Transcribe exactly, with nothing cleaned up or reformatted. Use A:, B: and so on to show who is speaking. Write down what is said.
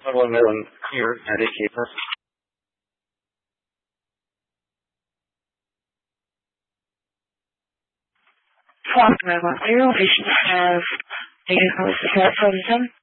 A: Level one clear, Gatekeeper.
B: Flock level clear, location have negative police support from them.